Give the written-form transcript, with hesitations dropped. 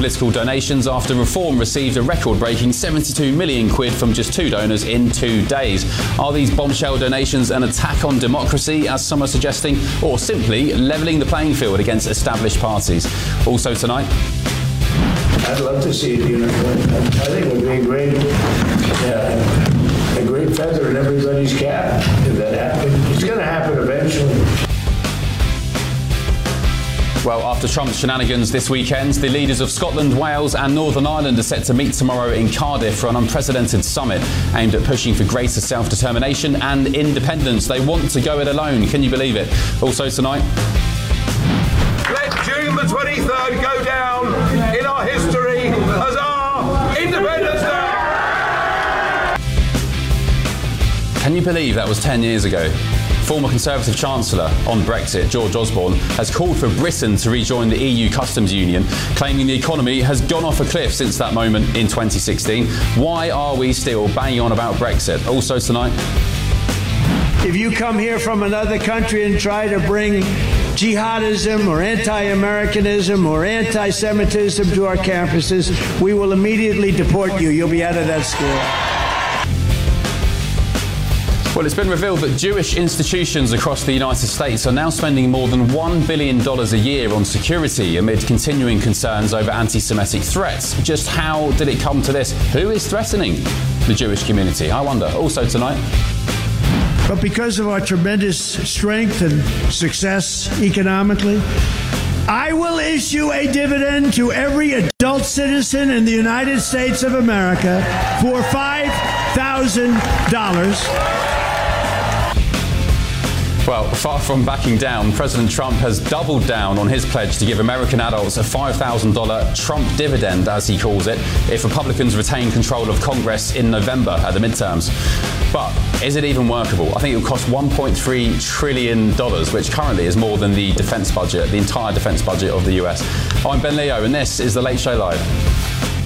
political donations after Reform received a record-breaking 72 million quid from just 2 donors in 2 days. Are these bombshell donations an attack on democracy, as some are suggesting, or simply levelling the playing field against established parties? Also tonight... I'd love to see it unicorn. I think it would be a great feather in everybody's cap if that happened. It's going to happen eventually. Well, after Trump's shenanigans this weekend, the leaders of Scotland, Wales and Northern Ireland are set to meet tomorrow in Cardiff for an unprecedented summit aimed at pushing for greater self-determination and independence. They want to go it alone. Can you believe it? Also tonight... Let June the 23rd go down in our history as our Independence Day! Can you believe that was 10 years ago? Former Conservative Chancellor on Brexit, George Osborne, has called for Britain to rejoin the EU customs union, claiming the economy has gone off a cliff since that moment in 2016. Why are we still banging on about Brexit? Also tonight... If you come here from another country and try to bring jihadism or anti-Americanism or anti-Semitism to our campuses, we will immediately deport you. You'll be out of that school. Well, it's been revealed that Jewish institutions across the United States are now spending more than $1 billion a year on security amid continuing concerns over anti-Semitic threats. Just how did it come to this? Who is threatening the Jewish community? I wonder. Also tonight... But because of our tremendous strength and success economically, I will issue a dividend to every adult citizen in the United States of America for $5,000. Well, far from backing down, President Trump has doubled down on his pledge to give American adults a $5,000 Trump dividend, as he calls it, if Republicans retain control of Congress in November at the midterms. But is it even workable? I think it will cost $1.3 trillion, which currently is more than the defence budget, the entire defence budget of the US. I'm Ben Leo, and this is The Late Show Live.